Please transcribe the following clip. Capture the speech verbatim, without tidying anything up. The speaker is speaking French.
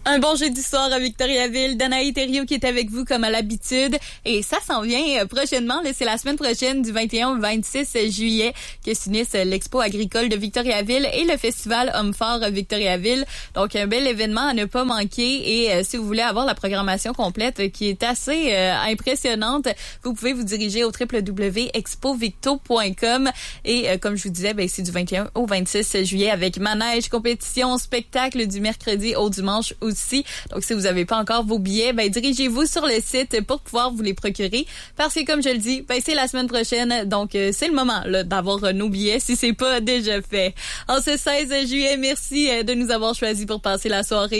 Un bon jeudi soir à Victoriaville. Danaï Thériault qui est avec vous comme à l'habitude. Et ça s'en vient prochainement. Là, c'est la semaine prochaine du vingt et un au vingt-six juillet que s'unissent l'Expo agricole de Victoriaville et le Festival Hommes forts Victoriaville. Donc, un bel événement à ne pas manquer. Et euh, si vous voulez avoir la programmation complète euh, qui est assez euh, impressionnante, vous pouvez vous diriger au w w w point expo victo point com. Et euh, comme je vous disais, ben, c'est du vingt et un au vingt-six juillet avec manège, compétition, spectacle du mercredi au dimanche aussi. Donc, si vous n'avez pas encore vos billets, ben, dirigez-vous sur le site pour pouvoir vous les procurer. Parce que, comme je le dis, ben, c'est la semaine prochaine. Donc, euh, c'est le moment là, d'avoir euh, nos billets si c'est pas déjà fait. En ce seize juillet, merci euh, de nous avoir choisis pour passer la soirée.